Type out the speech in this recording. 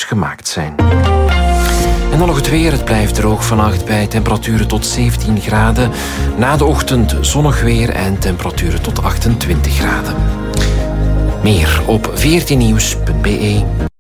gemaakt zijn. En dan nog het weer. Het blijft droog vannacht bij temperaturen tot 17 graden. Na de ochtend zonnig weer en temperaturen tot 28 graden. Meer op 14nieuws.be.